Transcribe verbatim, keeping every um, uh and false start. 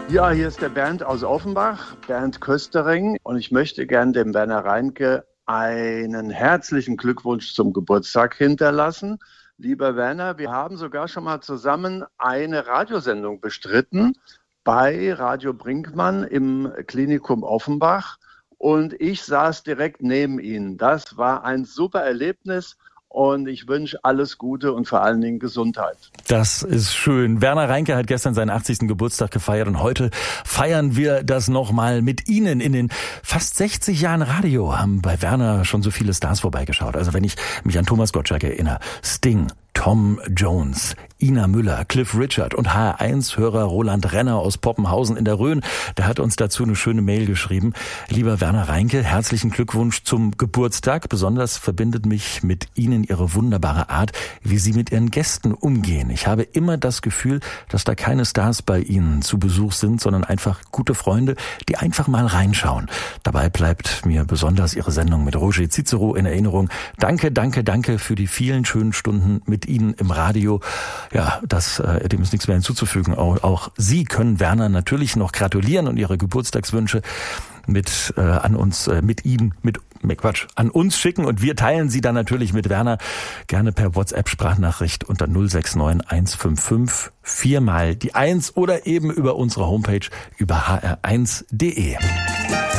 Ja, hier ist der Bernd aus Offenbach, Bernd Köstering. Und ich möchte gern dem Werner Reinke einen herzlichen Glückwunsch zum Geburtstag hinterlassen. Lieber Werner, wir haben sogar schon mal zusammen eine Radiosendung bestritten bei Radio Brinkmann im Klinikum Offenbach. Und ich saß direkt neben Ihnen. Das war ein super Erlebnis. Und ich wünsche alles Gute und vor allen Dingen Gesundheit. Das ist schön. Werner Reinke hat gestern seinen achtzigsten Geburtstag gefeiert und heute feiern wir das nochmal mit Ihnen. In den fast sechzig Jahren Radio haben bei Werner schon so viele Stars vorbeigeschaut. Also wenn ich mich an Thomas Gottschalk erinnere, Sting, Tom Jones, Ina Müller, Cliff Richard und H R eins Hörer Roland Renner aus Poppenhausen in der Rhön, der hat uns dazu eine schöne Mail geschrieben. Lieber Werner Reinke, herzlichen Glückwunsch zum Geburtstag. Besonders verbindet mich mit Ihnen Ihre wunderbare Art, wie Sie mit Ihren Gästen umgehen. Ich habe immer das Gefühl, dass da keine Stars bei Ihnen zu Besuch sind, sondern einfach gute Freunde, die einfach mal reinschauen. Dabei bleibt mir besonders Ihre Sendung mit Roger Cicero in Erinnerung. Danke, danke, danke für die vielen schönen Stunden mit Ihnen im Radio. Ja, das, äh, dem ist nichts mehr hinzuzufügen. Auch, auch Sie können Werner natürlich noch gratulieren und Ihre Geburtstagswünsche mit äh, an uns, äh, mit ihm, mit, mit Quatsch, an uns schicken und wir teilen sie dann natürlich mit Werner gerne per WhatsApp-Sprachnachricht unter null sechs neun eins fünf fünf viermal die eins oder eben über unsere Homepage über h r eins punkt d e.